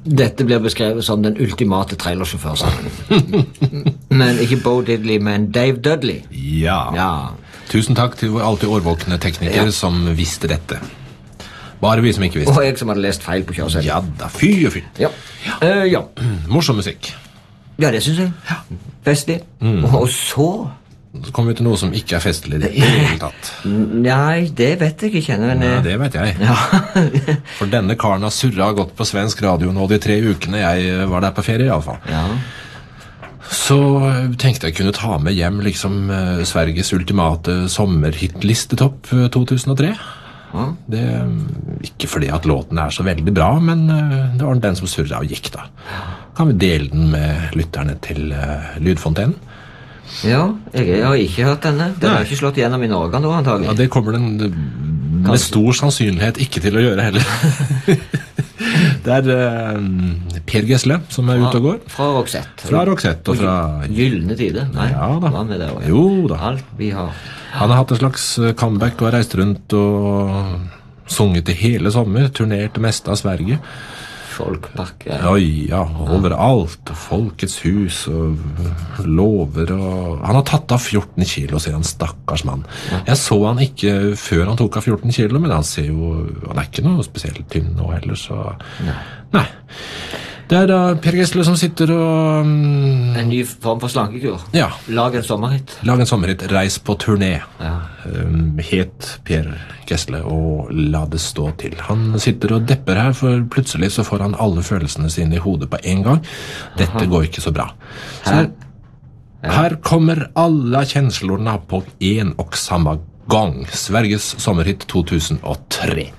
Dette blir beskrevet som den ultimate trailersjåførsangen. Men ikke Bo Diddley, men Dave Dudley. Ja. Tusen takk til vår alltid årvåkne tekniker som visste dette. Bare vi som ikke visste. Og jeg som hadde lest feil på kjørselen. Ja da, fy og fy. Ja. Morsom musikk. Ja, det synes jeg. Festlig. Og så kommer vi til noe som ikke festlig i det hele tatt. Nei, det vet jeg ikke. Men ja, det vet jeg. For denne karen har surret godt på svensk radio nå de 3 ukene jeg var der på ferie i alle fall. Ja. Så tenkte jeg kunne ta med hjem liksom Sveriges ultimate sommerhitlistettopp 2003. Det ikke fordi at låten så veldig bra, men det var den som surret og gikk da. Kan vi dele den med lytterne til Lydfontenen? Ja, jeg har ikke hørt denne. Den har ikke slått igjennom i Norge nå, antagelig. Ja, det kommer den med stor sannsynlighet ikke til å gjøre heller. Det Per Gessle som ute og går. Fra Roxette. Fra Roxette og fra Gyllene tider. Nei, ja da. Var med der også, ja. Jo da. Alt vi har. Han har hatt en slags comeback og har reist rundt og sunget i hele sommer, turnert det meste av Sverige. Folkpark. Ja, overalt. Folkets hus og lover og... Han har tatt av 14 kilo, sier han, stakkars mann. Jeg så han ikke før han tok av 14 kilo, men han ser jo... Han ikke noe spesielt tynn nå heller, så... Nei. Det da Per Gessle som sitter og... En ny form for slankekur. Ja. Lag en sommerhit. Lag en sommerhit, reis på turné. Ja. Het Per Gessle og la det stå til. Han sitter og depper her, for plutselig så får han alle følelsene sine i hodet på en gang. Dette går ikke så bra. Her kommer alla känslorna på en och samma gång. Sveriges sommerhit 2003.